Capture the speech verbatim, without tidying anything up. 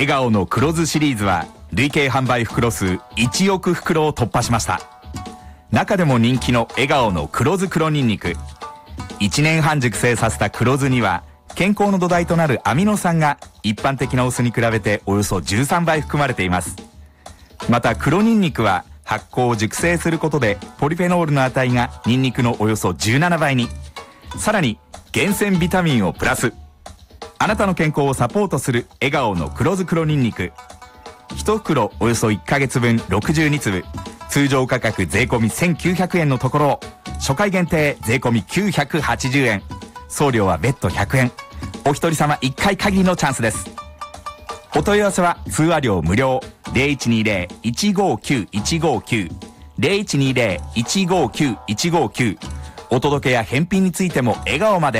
笑顔の黒酢シリーズは累計販売袋数いちおく袋を突破しました。中でも人気の笑顔の黒酢黒ニンニク、いちねんはん熟成させた黒酢には健康の土台となるアミノ酸が一般的なお酢に比べておよそじゅうさんばい含まれています。また黒ニンニクは発酵を熟成することでポリフェノールの値がニンニクのおよそじゅうななばいに、さらに厳選ビタミンをプラス。あなたの健康をサポートする笑顔の黒酢黒ニンニク、いち袋およそいっかげつぶんろくじゅうにつぶ、通常価格税込みせんきゅうひゃくえんのところを初回限定税込みきゅうひゃくはちじゅうえん、送料は別途ひゃくえん、お一人様いっかい限りのチャンスです。お問い合わせは通話料無料 ゼロいちにゼロ いちごきゅう いちごきゅう ゼロいちにゼロ いちごきゅう いちごきゅう、お届けや返品についても笑顔まで。